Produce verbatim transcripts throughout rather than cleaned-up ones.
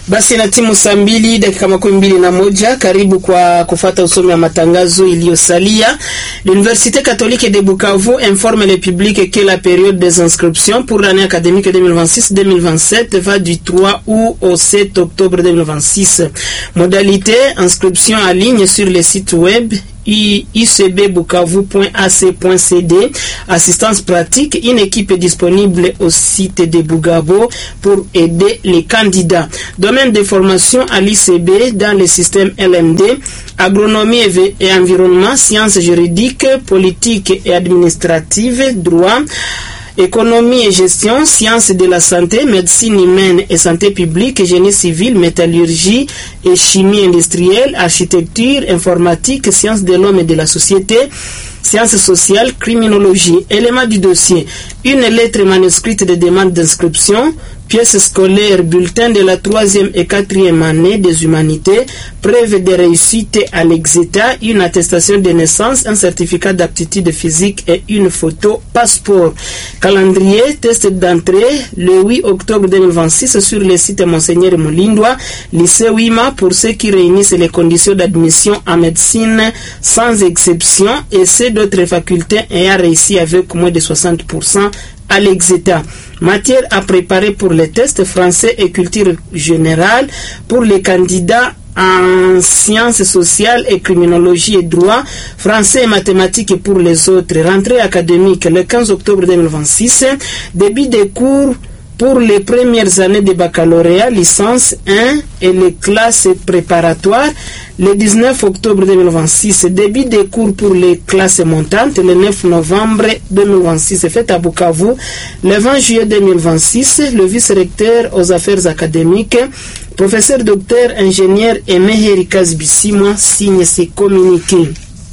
Basi na timu saa mbili dakika makumi mbili na moja karibu kwa kufata usomi wa matangazo iliyosalia. L'Université catholique de Bukavu informe le public que la période des inscriptions pour l'année académique deux mille vingt-six deux mille vingt-sept va du trois août au sept octobre deux mille vingt-six. Modalité inscription en ligne sur le site web i c b bukavu point a c point c d. Assistance pratique, une équipe disponible au site de Bugabo pour aider les candidats. Domaine de formation à l'I C B dans le système L M D, agronomie et environnement, sciences juridiques, politique et administrative, droit, économie et gestion, sciences de la santé, médecine humaine et santé publique, génie civil, métallurgie et chimie industrielle, architecture, informatique, sciences de l'homme et de la société, sciences sociales, criminologie. Élément du dossier: une lettre manuscrite de demande d'inscription, pièces scolaires, bulletin de la troisième et quatrième année des humanités, preuve de réussite à l'exéta, une attestation de naissance, un certificat d'aptitude physique et une photo passeport. Calendrier, test d'entrée le huit octobre deux mille vingt-six sur le site Monseigneur Moulindwa, lycée Wima, pour ceux qui réunissent les conditions d'admission en médecine sans exception et ceux d'autres facultés ayant réussi avec moins de soixante pour cent à l'exéta. Matière à préparer pour les tests français et culture générale pour les candidats en sciences sociales et criminologie et droit, français et mathématiques pour les autres. Rentrée académique le quinze octobre deux mille vingt-six. Début des cours pour les premières années de baccalauréat, licence un et les classes préparatoires le dix-neuf octobre deux mille vingt-six. Début des cours pour les classes montantes le neuf novembre deux mille vingt-six. Fait à Bukavu le vingt juillet deux mille vingt-six. Le vice-recteur aux affaires académiques, professeur docteur ingénieur Aimé Héricaz Bissimwa, signe ses communiqués.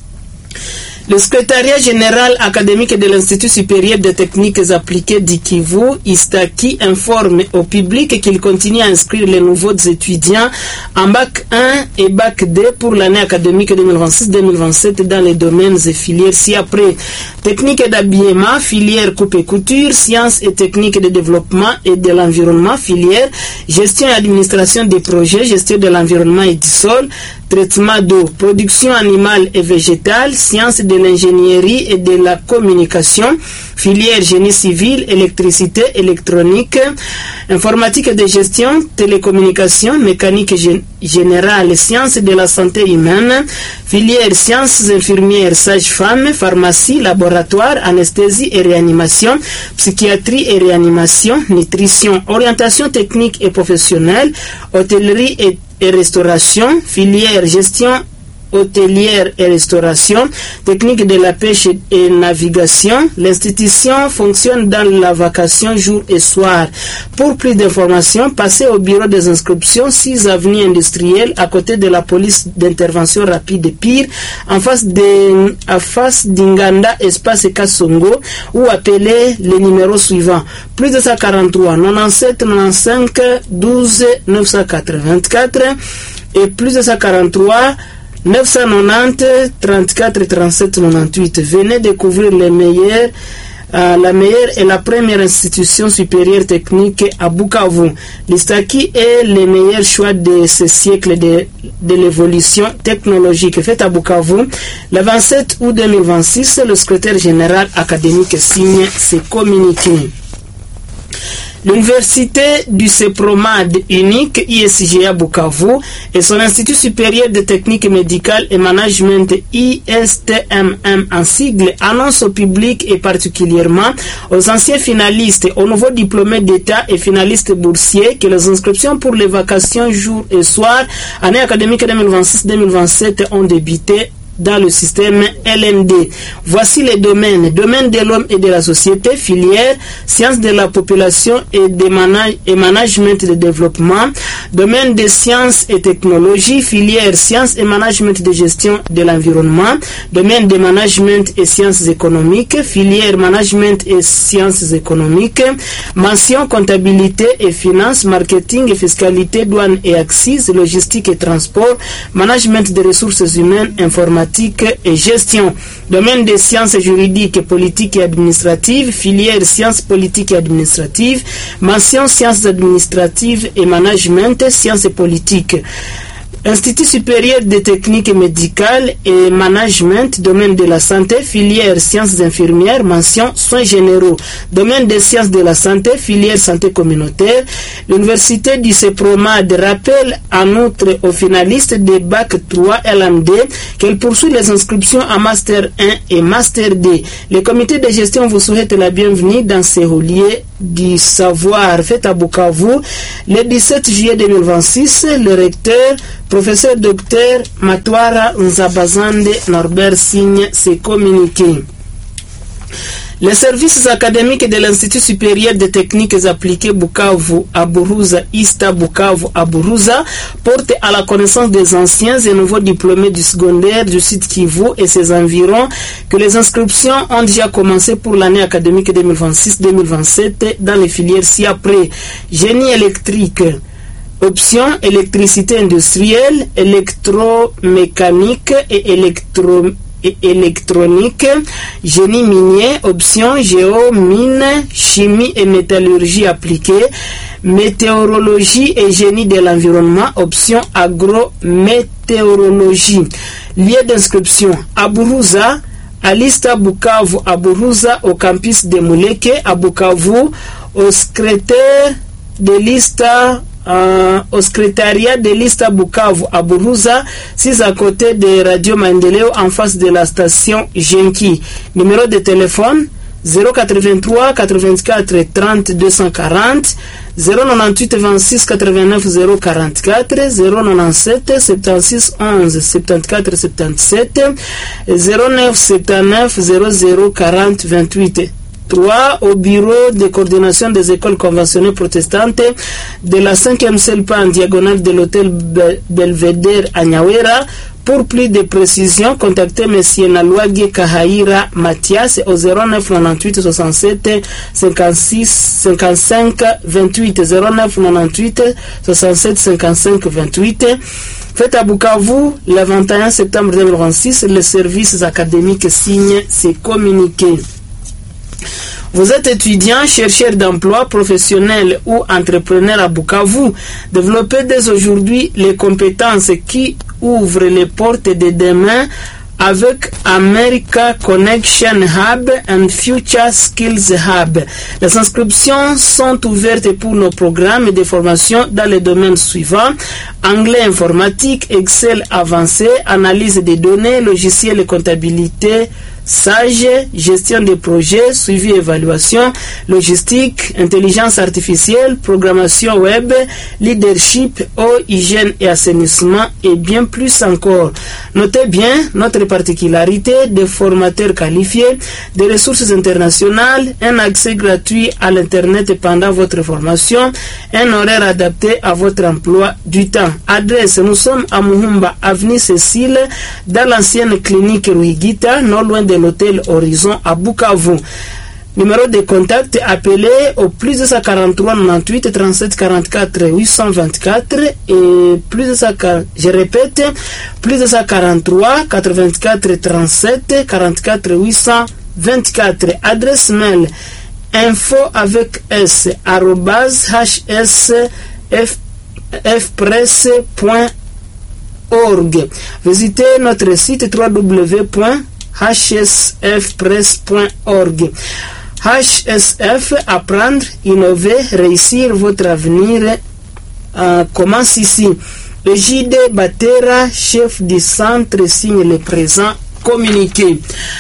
Le secrétariat général académique de l'Institut supérieur des techniques appliquées d'Ikivu, Istaki, informe au public qu'il continue à inscrire les nouveaux étudiants en bac un et bac deux pour l'année académique deux mille vingt-six deux mille vingt-sept dans les domaines et filières ci-après: technique d'habillement, filière coupe et couture, sciences et techniques de développement et de l'environnement, filière gestion et administration des projets, gestion de l'environnement et du sol, traitement d'eau, production animale et végétale, sciences de l'ingénierie et de la communication, filière génie civil, électricité, électronique, informatique de gestion, télécommunication, mécanique gé- générale, sciences de la santé humaine, filière sciences infirmières, sage-femme, pharmacie, laboratoire, anesthésie et réanimation, psychiatrie et réanimation, nutrition, orientation technique et professionnelle, hôtellerie et et restauration, filière gestion hôtelière et restauration, technique de la pêche et navigation. L'institution fonctionne dans la vacation jour et soir. Pour plus d'informations, passez au bureau des inscriptions six avenue industrielle à côté de la police d'intervention rapide Pire, en face de à face d'Inganda espace Kasongo, ou appelez le numéro suivant: plus deux cent quarante-trois quatre-vingt-dix-sept quatre-vingt-quinze douze neuf cent quatre-vingt-quatre et plus deux cent quarante-trois neuf cent quatre-vingt-dix trente-quatre trente-sept quatre-vingt-huit. Venez découvrir les meilleurs, euh, la meilleure et la première institution supérieure technique à Bukavu. L'Istaki est le meilleur choix de ce siècle de, de l'évolution technologique. Fait à Bukavu le vingt-sept août deux mille vingt-six. Le secrétaire général académique signe ses communiqués. L'Université du CEPROMAD unique I S G A Bukavu et son Institut supérieur de technique médicale et management I S T M M en sigle annonce au public et particulièrement aux anciens finalistes, aux nouveaux diplômés d'État et finalistes boursiers que les inscriptions pour les vacations jour et soir année académique deux mille vingt-six deux mille vingt-sept ont débuté dans le système L M D. Voici les domaines: domaine de l'homme et de la société, filière sciences de la population et de manag- et management de développement, domaine des sciences et technologies, filière sciences et management de gestion de l'environnement, domaine de management et sciences économiques, filière management et sciences économiques, mention comptabilité et finances, marketing et fiscalité, douane et axes, logistique et transport, management des ressources humaines, informatique informatique et gestion. Domaine des sciences juridiques, politiques et administratives, filière sciences politiques et administratives, mention sciences administratives et management, sciences et politiques. Institut supérieur de techniques médicales et management, domaine de la santé, filière sciences infirmières, mention soins généraux, domaine des sciences de la santé, filière santé communautaire. L'université du CEPROMAD rappelle en outre aux finalistes des bac trois L M D qu'elle poursuit les inscriptions à Master un et Master deux. Le comité de gestion vous souhaite la bienvenue dans ces reliés du savoir fait à Bukavu le dix-sept juillet deux mille vingt-six. Le recteur professeur docteur Matwara Nzabazande Norbert signe ses communiqués. Les services académiques de l'Institut supérieur de techniques appliquées Bukavu à Buruza, Ista Bukavu à Buruza, portent à la connaissance des anciens et nouveaux diplômés du secondaire du site Kivu et ses environs que les inscriptions ont déjà commencé pour l'année académique deux mille vingt-six deux mille vingt-sept dans les filières ci-après: génie électrique, option électricité industrielle, électromécanique et électro et électronique, génie minier, option géo, mine, chimie et métallurgie appliquée, météorologie et génie de l'environnement, option agrométéorologie. Lieu d'inscription à Buruza, à l'Ista Bukavu à Buruza, au campus de Muleke à Bukavu, au secrétaire de l'Ista Uh, au secrétariat de l'Ista Bukavu à Buruza, six à côté de Radio Maendeleo en face de la station Genki. Numéro de téléphone zéro quatre-vingt-trois quatre-vingt-quatre trente deux cent quarante, zéro neuf-huit vingt-six quatre-vingt-neuf zéro quarante-quatre, zéro neuf-sept soixante-six onze soixante-quatorze soixante-dix-sept, zéro neuf soixante-neuf zéro zéro quarante vingt-huit. trois au bureau de coordination des écoles conventionnelles protestantes de la cinquième Selpa en diagonale de l'hôtel Belvedere à Nyawera. Pour plus de précisions, contactez M. Nalwage Kahaira Mathias au zéro neuf quatre-vingt-huit soixante-sept cinquante-six cinquante-cinq vingt-huit, zéro neuf quatre-vingt-huit soixante-sept cinquante-cinq vingt-huit. Faites à Bukavu le vingt et un septembre deux mille vingt-six. Les services académiques signent ces communiqués. Vous êtes étudiant, chercheur d'emploi, professionnel ou entrepreneur à Bukavu. Développez dès aujourd'hui les compétences qui ouvrent les portes de demain avec America Connection Hub and Future Skills Hub. Les inscriptions sont ouvertes pour nos programmes de formation dans les domaines suivants: anglais informatique, Excel avancé, analyse des données, logiciel et comptabilité sage, gestion des projets, suivi évaluation, logistique, intelligence artificielle, programmation web, leadership, eau, hygiène et assainissement et bien plus encore. Notez bien notre particularité: des formateurs qualifiés, des ressources internationales, un accès gratuit à l'internet pendant votre formation, un horaire adapté à votre emploi du temps. Adresse: nous sommes à Muhumba, avenue Cécile, dans l'ancienne clinique Ruigita, non loin de l'hôtel Horizon à Bukavu. Numéro de contact, appelez au plus deux cent quarante-trois quatre-vingt-huit trente-sept quarante-quatre huit cent vingt-quatre et plus de cent quarante, je répète, plus deux cent quarante-trois quatre-vingt-quatre trente-sept quarante-quatre huit cent vingt-quatre. Adresse mail info avec s arobase h s f presse point org. Visitez notre site w w w point h s f presse point org. H S F, apprendre, innover, réussir votre avenir euh, commence ici. Egide Batera, chef du centre, signe le présent communiqué.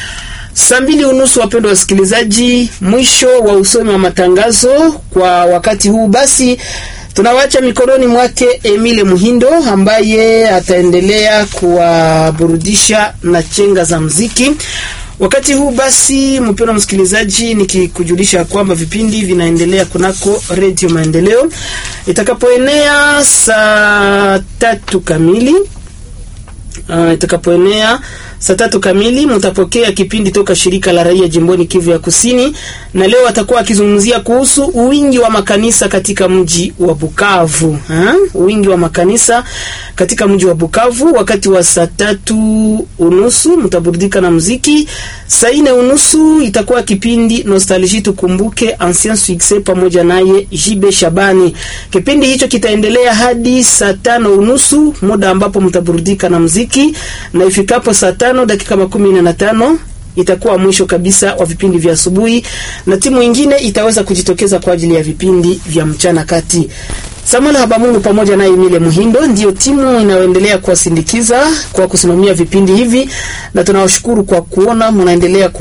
Saa mbili unusu, wapendwa wasikilizaji, mwisho wa usomi wa matangazo kwa wakati huu. Basi tunawacha mikononi mwake Emile Muhindo ambaye ataendelea kuwaburudisha na chenga za muziki. Wakati huu basi, mpendwa msikilizaji, nikikujulisha kwamba vipindi vinaendelea kunako Radio Maendeleo. Itakapoenea saa tatu kamili, uh, itakapoenea Saa tatu kamili mtapokea kipindi toka shirika la raia jimboni Kivu ya Kusini, na leo atakuwa akizungumzia kuhusu uwingi wa makanisa katika mji wa Bukavu. Ha? Uwingi wa makanisa katika mji wa Bukavu. Wakati wa saa tatu unusu mtaburudika na muziki. Saa nne unusu itakuwa kipindi Nostalgie tukumbuke ancien succès pamoja naye Jibe Shabani. Kipindi hicho kitaendelea hadi saa tano unusu, muda ambapo mtaburudika na muziki, na ifikapo saa tano dakika makumi na tano itakuwa mwisho kabisa wa vipindi vya asubuhi, na timu nyingine itaweza kujitokeza kwa ajili ya vipindi vya mchana kati. Samuel Habamungu pamoja na Emile Muhindo ndio timu inayoendelea kuwasindikiza kwa kusimamia vipindi hivi, na tunawashukuru kwa kuona mnaendelea